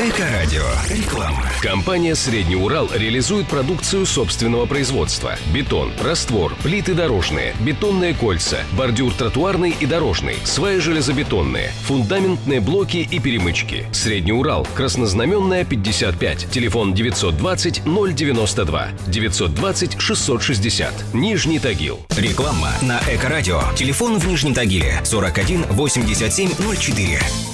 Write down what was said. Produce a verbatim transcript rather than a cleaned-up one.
Эко-радио. Реклама. Компания «Средний Урал» реализует продукцию собственного производства. Бетон, раствор, плиты дорожные, бетонные кольца, бордюр тротуарный и дорожный, сваи железобетонные, фундаментные блоки и перемычки. «Средний Урал», Краснознаменная, пятьдесят пять, телефон девятьсот двадцать ноль девяносто два, девятьсот двадцать шестьсот шестьдесят, Нижний Тагил. Реклама на Эко-радио. Телефон в Нижнем Тагиле сорок один восемьдесят семь ноль четыре.